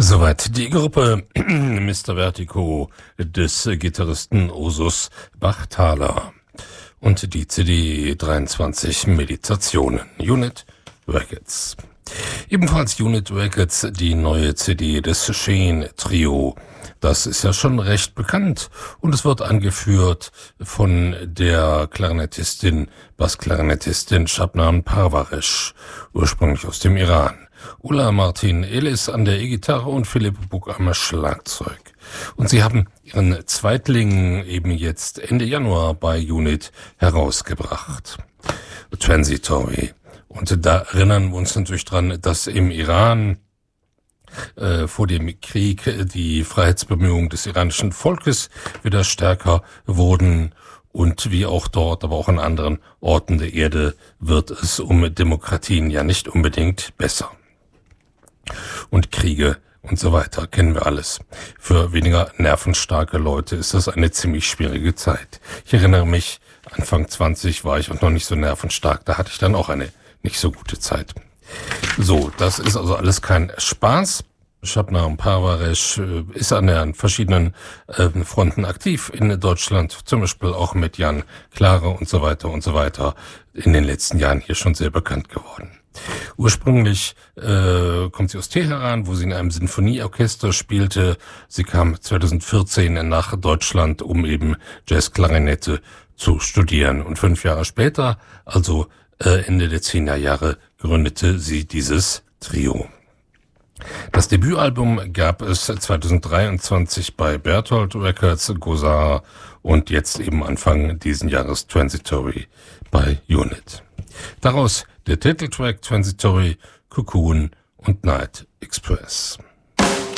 Soweit die Gruppe Mr. Vertigo des Gitarristen Osus Bachthaler und die CD 23 Meditationen, Unit Records. Ebenfalls Unit Records, die neue CD des Sheen Trio. Das ist ja schon recht bekannt und es wird angeführt von der Bassklarinettistin Shabnam Parvaresh, ursprünglich aus dem Iran. Ulla Martin Elis an der E-Gitarre und Philipp Buck am Schlagzeug. Und sie haben ihren Zweitling eben jetzt Ende Januar bei Unit herausgebracht. Transitory. Und da erinnern wir uns natürlich dran, dass im Iran vor dem Krieg die Freiheitsbemühungen des iranischen Volkes wieder stärker wurden. Und wie auch dort, aber auch an anderen Orten der Erde wird es um Demokratien ja nicht unbedingt besser. Und Kriege und so weiter kennen wir alles. Für weniger nervenstarke Leute ist das eine ziemlich schwierige Zeit. Ich erinnere mich, Anfang 20 war ich auch noch nicht so nervenstark. Da hatte ich dann auch eine nicht so gute Zeit. So, das ist also alles kein Spaß. Shabnam Parvaresh ist an verschiedenen Fronten aktiv in Deutschland, zum Beispiel auch mit Jan Klare und so weiter, in den letzten Jahren hier schon sehr bekannt geworden. Ursprünglich kommt sie aus Teheran, wo sie in einem Sinfonieorchester spielte. Sie kam 2014 nach Deutschland, um eben Jazzklarinette zu studieren. Und 5 Jahre später, also Ende der 10er Jahre, gründete sie dieses Trio. Das Debütalbum gab es 2023 bei Bertolt Records, Gosar und jetzt eben Anfang diesen Jahres Transitory bei Unit. Daraus der Titeltrack Transitory, Cocoon und Night Express.